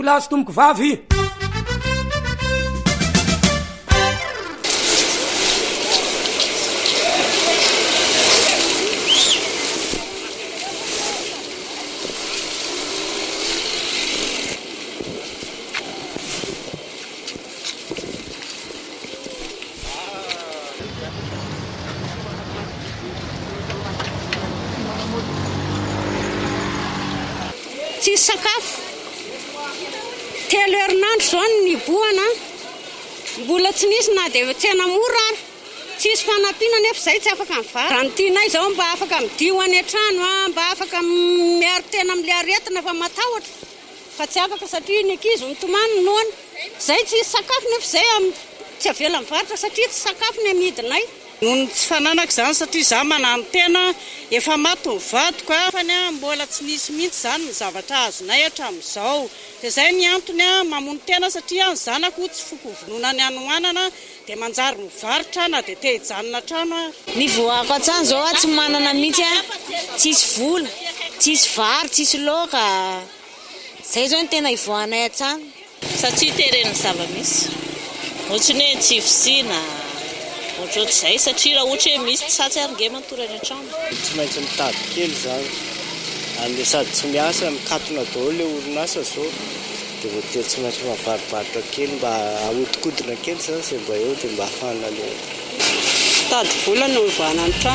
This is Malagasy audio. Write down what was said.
plasy tomoko vavy tsisy sakafo telo herinandro zao ny boana mbola tsy nisy na dia tsena mora ary tsisy fanampiana nefa izay tsy afaka mivary raha ny tianay izao mba afaka midio any an-trano mba afaka miaro tena amin'ilay aretina fa matahotra fa tsy afaka satria ny ankizy mitomany noana izay tsisy sakafo nefa izay tsy avela mivarotra satria tsy sakafo ny amidinay noho tsy fananako izany satria za manano tena efa maty ny vadiko afany mbola tsy nisy mihitsy izany ny zavatra azonay hatramin'izao dia izay ny antony mamono tena satria ny zanako tsy fokovonona ny anoanana dia manjary mivarotra na dia te hijanona trano ny voako an-trano izao tsy manana mihitsy tsisy vola tsisy vary tsisy loaka izay izao ny tena ivoanay an-trano satria teren'ny zava-misy ohatrany hoe tsy fisina ohatr'izay satria raha ohatra hoe misy tsatsy arynge mantorany an-trano tsy maintsy mitady kely izany an'ilay sady tsy miasa mikatona daholo ilay orinasa zao dia voatery tsy maintsy mavarivarotra kely mba ahodikodina kely izany izay mba eo dia mba hafana ilay tady vola no ivana ny trano